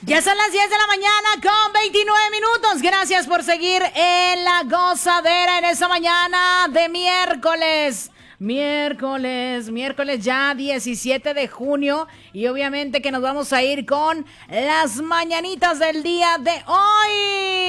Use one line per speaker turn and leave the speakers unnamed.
Ya son las 10 de la mañana con 29 minutos. Gracias por seguir en la gozadera en esta mañana de miércoles. Miércoles ya 17 de junio. Y obviamente que nos vamos a ir con las mañanitas del día de hoy.